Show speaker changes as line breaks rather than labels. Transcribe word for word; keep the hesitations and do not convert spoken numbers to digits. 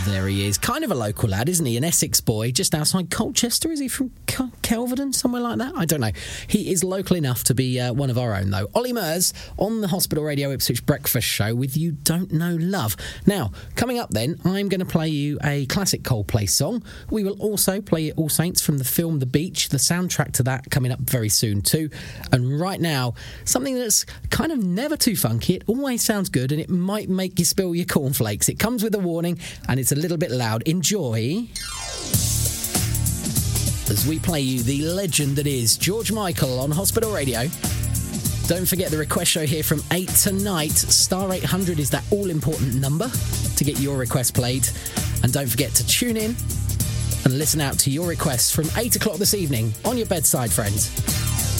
There he is. Kind of a local lad, isn't he? An Essex boy, just outside Colchester. Is he from Kel- Kelvedon, somewhere like that? I don't know. He is local enough to be uh, one of our own, though. Ollie Murs on the Hospital Radio Ipswich Breakfast Show with You Don't Know Love. Now, coming up then, I'm going to play you a classic Coldplay song. We will also play All Saints from the film The Beach, the soundtrack to that coming up very soon too. And right now, something that's kind of never too funky. It always sounds good and it might make you spill your cornflakes. It comes with a warning and it's a little bit loud. Enjoy as we play you the legend that is George Michael on Hospital Radio. Don't forget the request show here from eight tonight. Star eight hundred is that all-important number to get your request played. And don't forget to tune in and listen out to your requests from eight o'clock this evening on your bedside, friends.